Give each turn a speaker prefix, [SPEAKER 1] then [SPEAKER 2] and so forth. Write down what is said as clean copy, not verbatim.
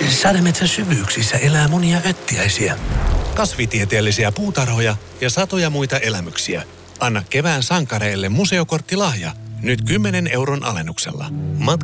[SPEAKER 1] Sademetsän syvyyksissä elää monia öttiäisiä.
[SPEAKER 2] Kasvitieteellisiä puutarhoja ja satoja muita elämyksiä. Anna kevään sankareille museokorttilahja. Nyt 10 € alennuksella.